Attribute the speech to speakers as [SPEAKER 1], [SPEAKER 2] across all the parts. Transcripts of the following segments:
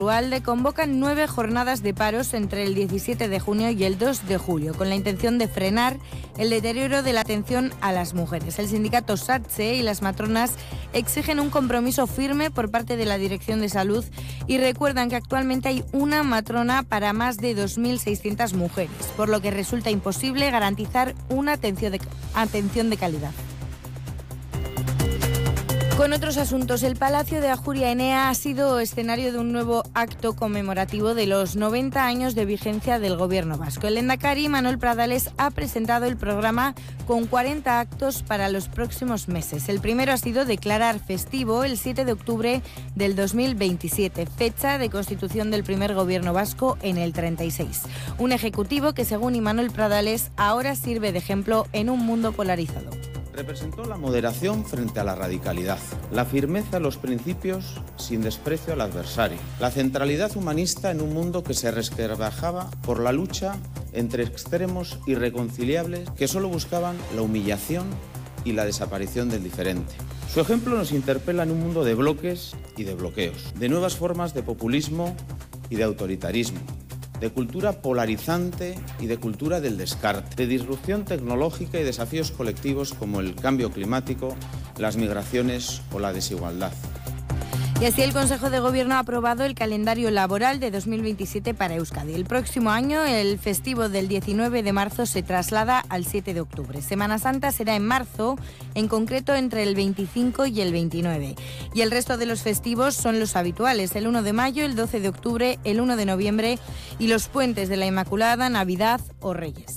[SPEAKER 1] Ualde convocan 9 jornadas de paros entre el 17 de junio y el 2 de julio, con la intención de frenar el deterioro de la atención a las mujeres. El sindicato SATSE y las matronas exigen un compromiso firme por parte de la Dirección de Salud y recuerdan que actualmente hay una matrona para más de 2.600 mujeres, por lo que resulta imposible garantizar una atención de calidad. Con otros asuntos, el Palacio de Ajuria Enea ha sido escenario de un nuevo acto conmemorativo de los 90 años de vigencia del Gobierno vasco. El lehendakari Manuel Pradales ha presentado el programa con 40 actos para los próximos meses. El primero ha sido declarar festivo el 7 de octubre del 2027, fecha de constitución del primer Gobierno vasco en el 36. Un ejecutivo que, según Manuel Pradales, ahora sirve de ejemplo en un mundo polarizado.
[SPEAKER 2] Representó la moderación frente a la radicalidad, la firmeza en los principios sin desprecio al adversario, la centralidad humanista en un mundo que se resquebrajaba por la lucha entre extremos irreconciliables que solo buscaban la humillación y la desaparición del diferente. Su ejemplo nos interpela en un mundo de bloques y de bloqueos, de nuevas formas de populismo y de autoritarismo, de cultura polarizante y de cultura del descarte, de disrupción tecnológica y desafíos colectivos como el cambio climático, las migraciones o la desigualdad.
[SPEAKER 1] Y así el Consejo de Gobierno ha aprobado el calendario laboral de 2027 para Euskadi. El próximo año, el festivo del 19 de marzo se traslada al 7 de octubre. Semana Santa será en marzo, en concreto entre el 25 y el 29. Y el resto de los festivos son los habituales, el 1 de mayo, el 12 de octubre, el 1 de noviembre y los puentes de la Inmaculada, Navidad o Reyes.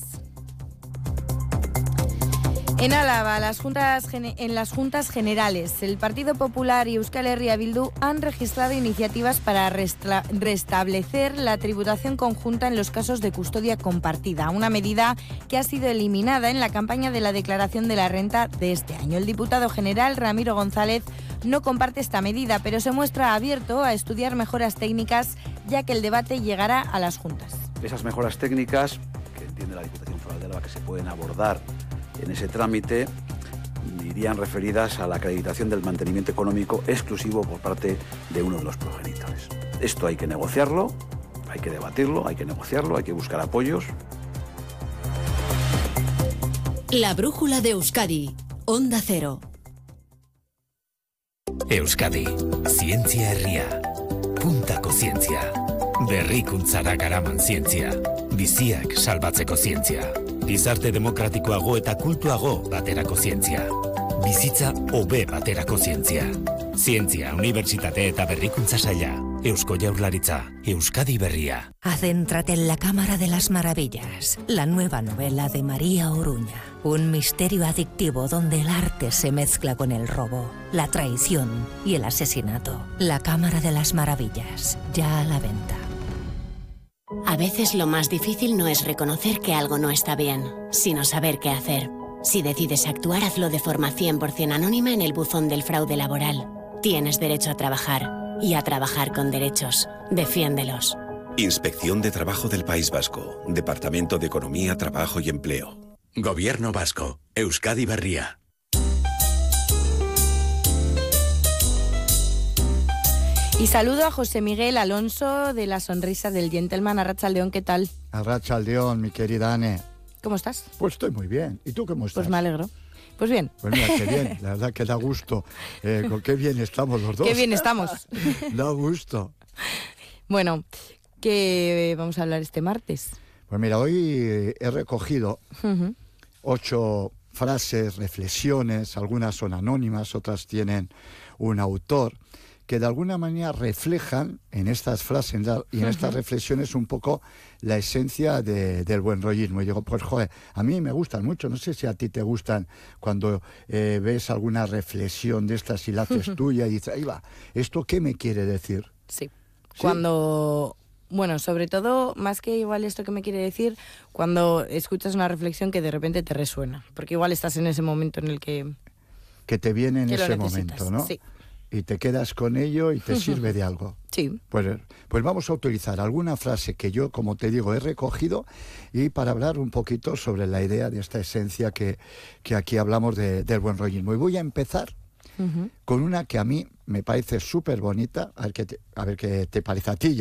[SPEAKER 1] En Álava, en las Juntas Generales, el Partido Popular y Euskal Herria Bildu han registrado iniciativas para restablecer la tributación conjunta en los casos de custodia compartida, una medida que ha sido eliminada en la campaña de la declaración de la renta de este año. El diputado general Ramiro González no comparte esta medida, pero se muestra abierto a estudiar mejoras técnicas, ya que el debate llegará a las Juntas.
[SPEAKER 3] Esas mejoras técnicas, que entiende la Diputación Foral de Álava que se pueden abordar en ese trámite, irían referidas a la acreditación del mantenimiento económico exclusivo por parte de uno de los progenitores. Esto hay que negociarlo, hay que debatirlo, hay que negociarlo, hay que buscar apoyos.
[SPEAKER 4] La brújula de Euskadi, Onda Cero.
[SPEAKER 5] Euskadi, zientzia herria, puntako zientzia, berrikuntzara garaman zientzia, biziak salbatzeko zientzia. Gizarte demokratikoago eta kultuago baterako zientzia. Bizitza hobe baterako zientzia. Zientzia, Unibertsitate eta Berrikuntza Saila. Eusko Jaurlaritza, Euskadi Berria.
[SPEAKER 4] Adéntrate en la Cámara de las Maravillas, la nueva novela de María Oruña. Un misterio adictivo donde el arte se mezcla con el robo, la traición y el asesinato. La Cámara de las Maravillas, ya a la venta.
[SPEAKER 6] A veces lo más difícil no es reconocer que algo no está bien, sino saber qué hacer. Si decides actuar, hazlo de forma 100% anónima en el buzón del fraude laboral. Tienes derecho a trabajar y a trabajar con derechos. Defiéndelos.
[SPEAKER 7] Inspección de Trabajo del País Vasco. Departamento de Economía, Trabajo y Empleo. Gobierno Vasco. Euskadi Berria.
[SPEAKER 1] Y saludo a José Miguel Alonso de La Sonrisa del Gentleman. Arratsaldeón, ¿qué tal?
[SPEAKER 8] Arratsaldeón, mi querida Ane.
[SPEAKER 1] ¿Cómo estás?
[SPEAKER 8] Pues estoy muy bien. ¿Y tú cómo estás?
[SPEAKER 1] Pues me alegro. Pues bien.
[SPEAKER 8] Pues mira, qué bien. La verdad que da gusto. Con qué bien estamos los dos.
[SPEAKER 1] Qué bien estamos.
[SPEAKER 8] Da gusto.
[SPEAKER 1] Bueno, ¿qué vamos a hablar este martes?
[SPEAKER 8] Pues mira, hoy he recogido 8 frases, reflexiones. Algunas son anónimas, otras tienen un autor, que de alguna manera reflejan en estas frases y en estas reflexiones un poco la esencia del buen rollismo. Y digo, pues joder, a mí me gustan mucho, no sé si a ti te gustan cuando ves alguna reflexión de estas y la haces tuya y dices, ahí va, ¿esto qué me quiere decir?
[SPEAKER 1] Sí, cuando... Bueno, sobre todo, más que igual esto que me quiere decir, cuando escuchas una reflexión que de repente te resuena, porque igual estás en ese momento en el que
[SPEAKER 8] te viene en
[SPEAKER 1] que
[SPEAKER 8] ese momento, ¿no?
[SPEAKER 1] Sí.
[SPEAKER 8] Y te quedas con ello y te sirve de algo.
[SPEAKER 1] Sí.
[SPEAKER 8] Pues vamos a utilizar alguna frase que yo, como te digo, he recogido y para hablar un poquito sobre la idea de esta esencia que aquí hablamos del buen rollismo. Y voy a empezar con una que a mí me parece súper bonita, a ver qué te parece a ti.